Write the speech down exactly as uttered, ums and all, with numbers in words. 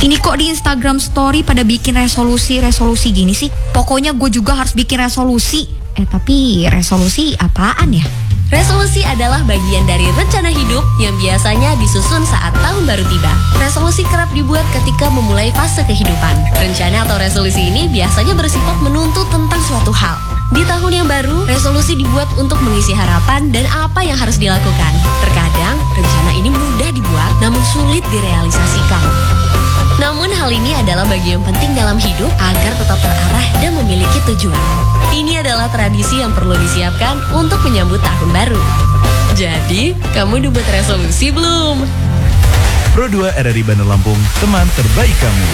Ini kok di Instagram story pada bikin resolusi-resolusi gini sih? Pokoknya gue juga harus bikin resolusi. Eh tapi resolusi apaan ya? Resolusi adalah bagian dari rencana hidup yang biasanya disusun saat tahun baru tiba. Resolusi kerap dibuat ketika memulai fase kehidupan. Rencana atau resolusi ini biasanya bersifat menuntut tentang suatu hal. Di tahun yang baru, resolusi dibuat untuk mengisi harapan dan apa yang harus dilakukan. Terkadang, rencana ini mudah dibuat namun sulit direalisasikan. Namun hal ini adalah bagian penting dalam hidup agar tetap terarah dan memiliki tujuan. Ini adalah tradisi yang perlu disiapkan untuk menyambut tahun baru. Jadi, kamu udah buat resolusi belum? Pro dua R R I Bandar Lampung, teman terbaik kamu.